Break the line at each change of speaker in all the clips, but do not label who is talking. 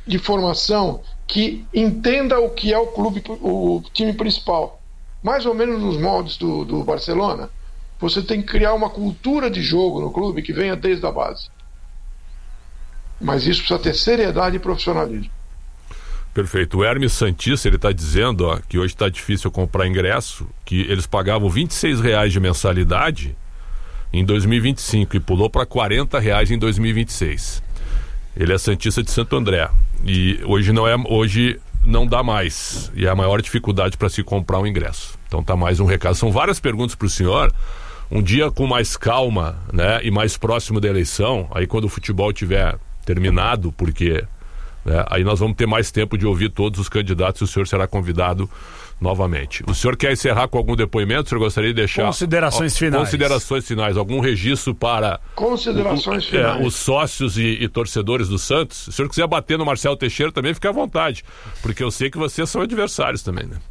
de formação que entenda o que é o clube, o time principal. Mais ou menos nos moldes do Barcelona. Você tem que criar uma cultura de jogo no clube que venha desde a base. Mas isso precisa ter seriedade e profissionalismo.
Perfeito. O Hermes Santista, ele está dizendo que hoje está difícil comprar ingresso, que eles pagavam R$26 de mensalidade em 2025 e pulou para R$40 em 2026. Ele é santista de Santo André e hoje não dá mais, e é a maior dificuldade para se comprar um ingresso. Então tá mais um recado. São várias perguntas para o senhor. Um dia com mais calma, né, e mais próximo da eleição, aí quando o futebol tiver terminado, porque aí nós vamos ter mais tempo de ouvir todos os candidatos e o senhor será convidado novamente. O senhor quer encerrar com algum depoimento? O senhor gostaria de deixar...
Considerações finais.
Algum registro para
considerações finais.
Os sócios e torcedores do Santos? Se o senhor quiser bater no Marcelo Teixeira também, fica à vontade, porque eu sei que vocês são adversários também, né?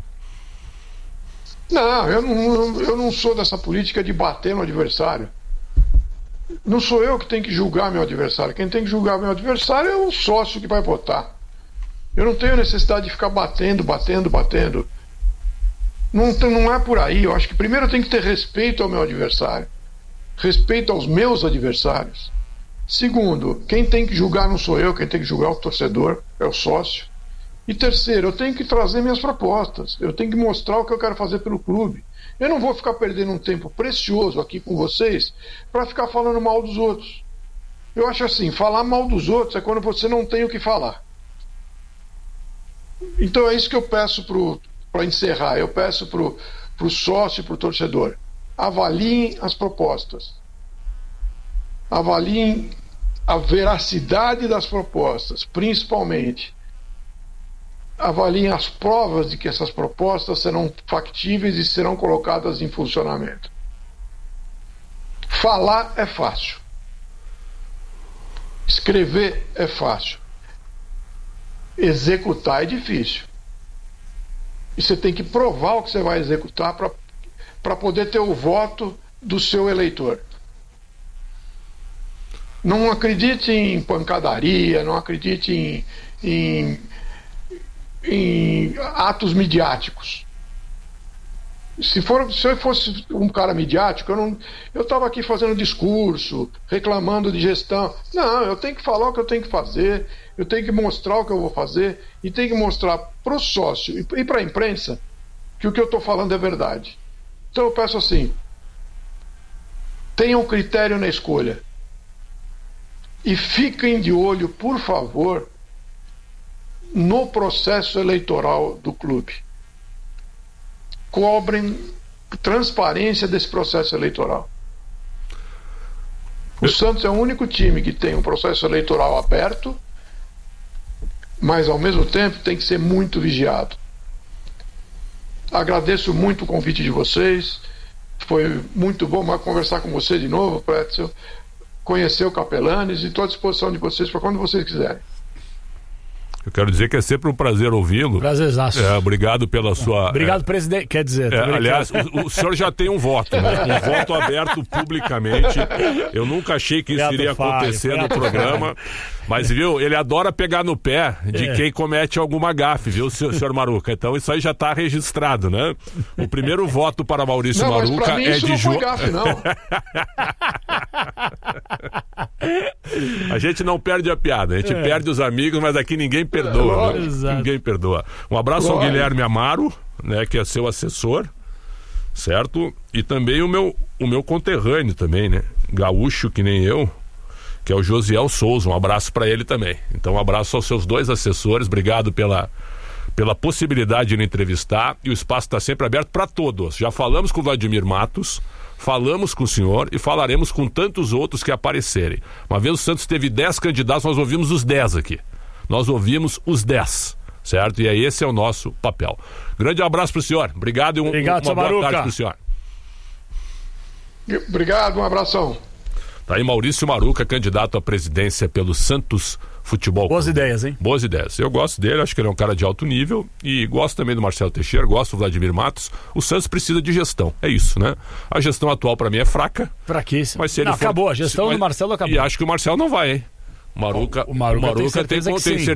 Não, eu não sou dessa política de bater no adversário. Não sou eu que tenho que julgar meu adversário. Quem tem que julgar meu adversário é o sócio que vai votar. Eu não tenho necessidade de ficar batendo. Não é por aí. Eu acho que primeiro eu tenho que ter respeito ao meu adversário. Respeito aos meus adversários. Segundo, quem tem que julgar não sou eu, quem tem que julgar é o torcedor, é o sócio. E terceiro, eu tenho que trazer minhas propostas. Eu tenho que mostrar o que eu quero fazer pelo clube. Eu não vou ficar perdendo um tempo precioso aqui com vocês para ficar falando mal dos outros. Eu acho assim, falar mal dos outros é quando você não tem o que falar. Então é isso que eu peço para encerrar. Eu peço para o sócio e para o torcedor. Avaliem as propostas. Avaliem a veracidade das propostas, principalmente. Avaliem as provas de que essas propostas serão factíveis e serão colocadas em funcionamento. Falar é fácil. Escrever é fácil. Executar é difícil. E você tem que provar o que você vai executar para poder ter o voto do seu eleitor. Não acredite em pancadaria, não acredite em atos midiáticos. Se eu fosse um cara midiático, eu estava aqui fazendo discurso, reclamando de gestão. Não, eu tenho que falar o que eu tenho que fazer, eu tenho que mostrar o que eu vou fazer, e tenho que mostrar para o sócio e para a imprensa que o que eu estou falando é verdade. Então eu peço assim, tenham critério na escolha e fiquem de olho, por favor, no processo eleitoral do clube. Cobrem transparência desse processo eleitoral. O Santos é o único time que tem um processo eleitoral aberto, mas ao mesmo tempo tem que ser muito vigiado. Agradeço muito o convite de vocês. Foi muito bom conversar com você de novo, Pretzel. Conhecer o Capelanes e estou à disposição de vocês para quando vocês quiserem.
Eu quero dizer que é sempre um prazer ouvi-lo.
Prazerzaço.
Obrigado pela sua...
Obrigado, presidente. Quer dizer...
aliás, o senhor já tem um voto, né? Um voto aberto publicamente. Eu nunca achei que isso iria acontecer no programa. Mas, viu, ele adora pegar no pé de quem comete alguma gafe, viu, senhor Maruca? Então isso aí já está registrado, né? O primeiro voto para Maurício Maruca
mim,
é de João...
gafe, não.
A gente não perde a piada, a gente perde os amigos, mas aqui ninguém perdoa. Ninguém perdoa. Um abraço ao Guilherme Amaro, né, que é seu assessor, certo? E também o meu conterrâneo também, né? Gaúcho que nem eu, que é o Josiel Souza. Um abraço para ele também. Então um abraço aos seus dois assessores. Obrigado pela possibilidade de me entrevistar, e o espaço está sempre aberto para todos. Já falamos com o Vladimir Matos, falamos com o senhor e falaremos com tantos outros que aparecerem. Uma vez o Santos teve 10 candidatos, nós ouvimos os 10 aqui. Nós ouvimos os 10, certo? E aí esse é o nosso papel. Grande abraço pro senhor. Obrigado e uma boa tarde pro senhor.
Obrigado, um abração.
Tá aí Maurício Maruca, candidato à presidência pelo Santos Futebol.
Boas ideias, hein?
Boas ideias. Eu gosto dele, acho que ele é um cara de alto nível e gosto também do Marcelo Teixeira, gosto do Vladimir Matos. O Santos precisa de gestão, é isso, né? A gestão atual para mim é fraca.
Fraquíssima.
Mas se ele
acabou, a gestão do Marcelo acabou.
E acho que o Marcelo não vai, hein? O Maruca tem certeza